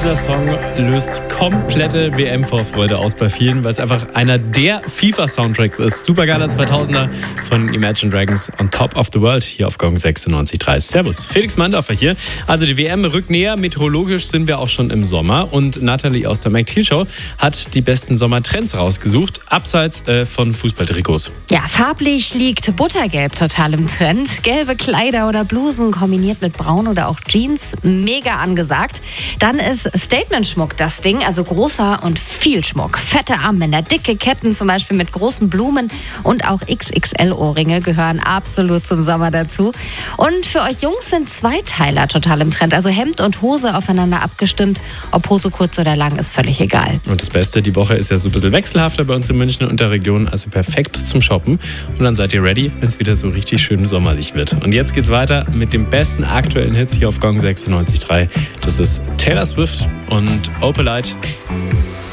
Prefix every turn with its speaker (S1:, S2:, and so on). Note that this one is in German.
S1: Dieser Song löst komplette WM-Vorfreude aus bei vielen, weil es einfach einer der FIFA-Soundtracks ist. Supergeiler 2000er von Imagine Dragons, On Top of the World, hier auf Gong 96.3. Servus, Felix Mandorfer hier. Also die WM rückt näher, meteorologisch sind wir auch schon im Sommer und Nathalie aus der McTeal Show hat die besten Sommertrends rausgesucht, abseits von Fußballtrikots.
S2: Ja, farblich liegt Buttergelb total im Trend. Gelbe Kleider oder Blusen kombiniert mit Braun oder auch Jeans, mega angesagt. Dann ist Statement-Schmuck das Ding, also großer und viel Schmuck. Fette Armbänder, dicke Ketten zum Beispiel mit großen Blumen und auch XXL-Ohrringe gehören absolut zum Sommer dazu. Und für euch Jungs sind Zweiteiler total im Trend, also Hemd und Hose aufeinander abgestimmt. Ob Hose kurz oder lang, ist völlig egal.
S1: Und das Beste, die Woche ist ja so ein bisschen wechselhafter bei uns in München und der Region, also perfekt zum Shoppen. Und dann seid ihr ready, wenn es wieder so richtig schön sommerlich wird. Und jetzt geht's weiter mit dem besten aktuellen Hits hier auf Gong 96.3. Das ist Taylor Swift und Opalite.